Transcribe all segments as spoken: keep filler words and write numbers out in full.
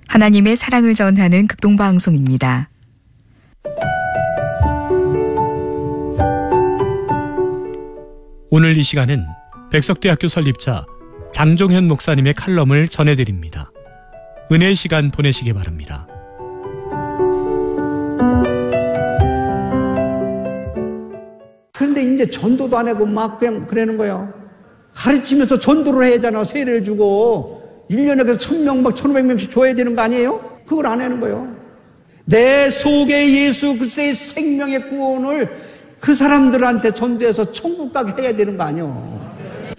하나님의 사랑을 전하는 극동방송입니다. 오늘 이 시간은 백석대학교 설립자 장종현 목사님의 칼럼을 전해드립니다. 은혜의 시간 보내시기 바랍니다. 그런데 이제 전도도 안 하고 막 그냥 그러는 거예요. 가르치면서 전도를 해야 하잖아. 세례를 주고 일 년에 그래서 천 명 막 천오백 명씩 줘야 되는 거 아니에요? 그걸 안 하는 거예요. 내 속에 예수 그리스도의 생명의 구원을 그 사람들한테 전도해서 천국 가게 해야 되는 거 아니에요.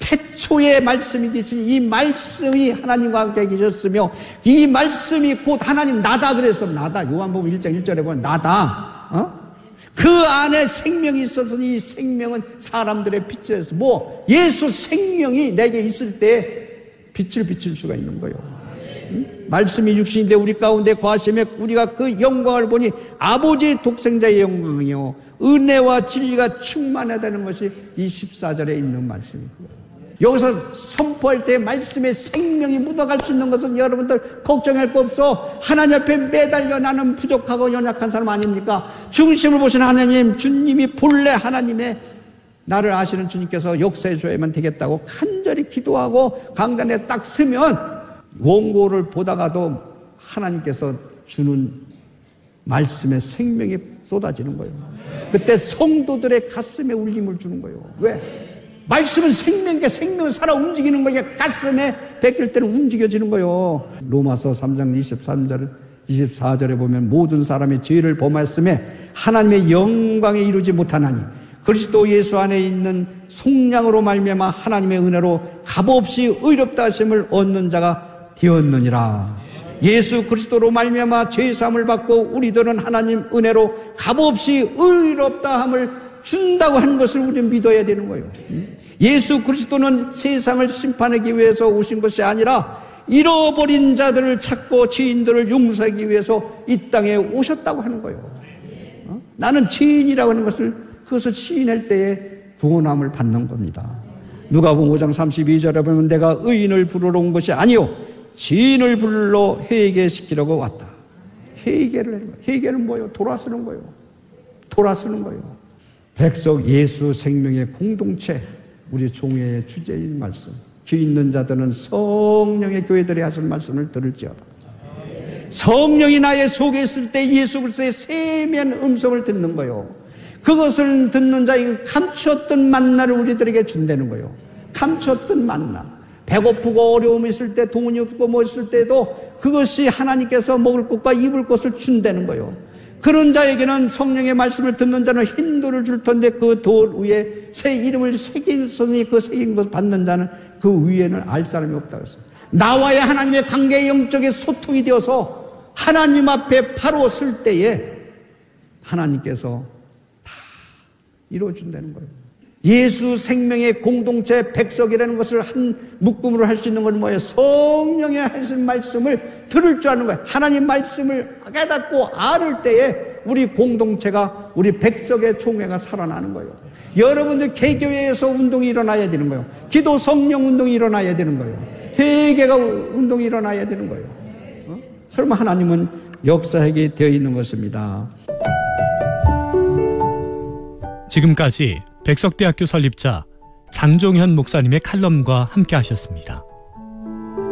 태초에 말씀이 계신 이 말씀이 하나님과 함께 계셨으며 이 말씀이 곧 하나님 나다 그랬어. 나다. 요한복음 일 장 일 절에 보면 나다. 어? 그 안에 생명이 있어서 이 생명은 사람들의 빛이었어. 뭐 예수 생명이 내게 있을 때 빛을 비칠 수가 있는 거예요. 응? 말씀이 육신인데 우리 가운데 거하시며 우리가 그 영광을 보니 아버지의 독생자의 영광이요 은혜와 진리가 충만하다는 것이 이 십사 절에 있는 말씀이고요. 여기서 선포할 때 말씀의 생명이 묻어갈 수 있는 것은 여러분들 걱정할 거 없어. 하나님 앞에 매달려 나는 부족하고 연약한 사람 아닙니까? 중심을 보신 하나님, 주님이 본래 하나님의 나를 아시는 주님께서 역사해 줘야만 되겠다고 간절히 기도하고 강단에 딱 서면 원고를 보다가도 하나님께서 주는 말씀의 생명이 쏟아지는 거예요. 그때 성도들의 가슴에 울림을 주는 거예요. 왜? 말씀은 생명이니까 생명은 살아 움직이는 거니까 가슴에 베낄 때는 움직여지는 거예요. 로마서 삼 장 이십삼 절, 이십사 절에 보면 모든 사람이 죄를 범하였음에 하나님의 영광에 이루지 못하나니 그리스도 예수 안에 있는 속량으로 말미암아 하나님의 은혜로 값없이 의롭다 하심을 얻는 자가 되었느니라. 예수 그리스도로 말미암아 죄 사함을 받고 우리들은 하나님 은혜로 값없이 의롭다 함을 준다고 하는 것을 우리는 믿어야 되는 거예요. 예수 그리스도는 세상을 심판하기 위해서 오신 것이 아니라 잃어버린 자들을 찾고 죄인들을 용서하기 위해서 이 땅에 오셨다고 하는 거예요. 어? 나는 죄인이라고 하는 것을 그것을 시인할 때에 구원함을 받는 겁니다. 누가복음 오 장 삼십이 절에 보면 내가 의인을 부르러 온 것이 아니요 죄인을 불러 회개시키려고 왔다. 회개를 하는 거예요. 회개는 뭐예요? 돌아서는 거예요. 돌아서는 거예요. 백석 예수 생명의 공동체, 우리 종회의 주제인 말씀. 귀 있는 자들은 성령의 교회들이 하신 말씀을 들을지어다. 성령이 나의 속에 있을 때 예수 그리스도의 세미한 음성을 듣는 거예요. 그것을 듣는 자에게 감추었던 만나를 우리들에게 준다는 거예요. 감추었던 만나. 배고프고 어려움이 있을 때, 돈이 없고 뭐 있을 때도 그것이 하나님께서 먹을 것과 입을 것을 준다는 거예요. 그런 자에게는 성령의 말씀을 듣는 자는 흰 돌을 줄 텐데 그 돌 위에 새 이름을 새겼으니 그 새긴 것을 받는 자는 그 위에는 알 사람이 없다고 했어요. 나와의 하나님의 관계의 영적인 소통이 되어서 하나님 앞에 바로 설 때에 하나님께서 다 이루어준다는 거예요. 예수 생명의 공동체 백석이라는 것을 한 묶음으로 할 수 있는 건 뭐예요? 성령의 하신 말씀을 들을 줄 아는 거예요. 하나님 말씀을 깨닫고 알을 때에 우리 공동체가, 우리 백석의 총회가 살아나는 거예요. 여러분들 개교회에서 운동이 일어나야 되는 거예요. 기도 성령 운동이 일어나야 되는 거예요. 회개가 운동이 일어나야 되는 거예요. 어? 설마 하나님은 역사하게 되어 있는 것입니다. 지금까지 백석대학교 설립자 장종현 목사님의 칼럼과 함께 하셨습니다.